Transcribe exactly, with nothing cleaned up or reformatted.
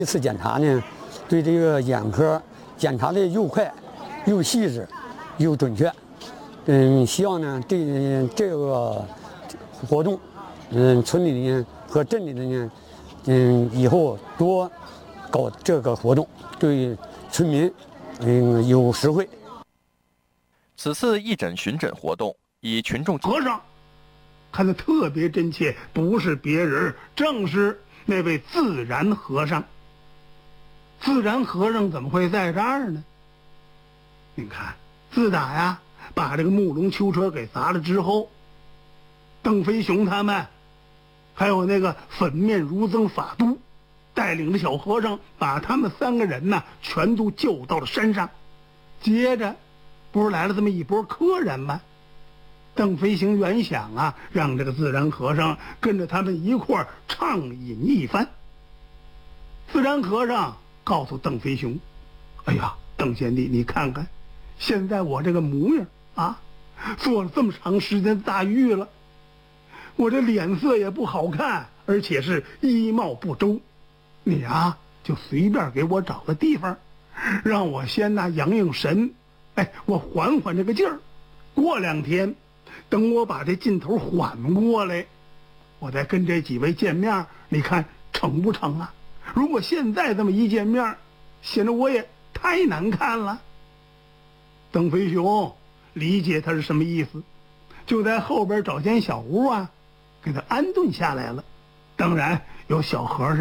这次检查呢，对这个眼科检查的又快、又细致、又准确。嗯，希望呢对这个活动，嗯，村里呢和镇里的呢，嗯，以后多搞这个活动，对村民嗯有实惠。 此次义诊巡诊活动以群众和尚看得特别真切，不是别人，正是那位自然和尚。自然和尚怎么会在这儿呢？你看，自打呀把这个木龙囚车给砸了之后，邓飞雄他们还有那个粉面如增法都带领着小和尚把他们三个人呢全都救到了山上。接着不是来了这么一波客人吗？邓飞行原想啊让这个自然和尚跟着他们一块儿畅饮一番。自然和尚告诉邓飞雄，哎呀，邓贤弟，你看看现在我这个模样啊，做了这么长时间大狱了，我这脸色也不好看，而且是衣帽不周，你啊就随便给我找个地方，让我先那养养神，哎，我缓缓这个劲儿，过两天等我把这劲头缓过来，我再跟这几位见面，你看成不成啊？如果现在这么一见面，显得我也太难看了。邓飞雄理解他是什么意思，就在后边找间小屋啊给他安顿下来了。当然有小和尚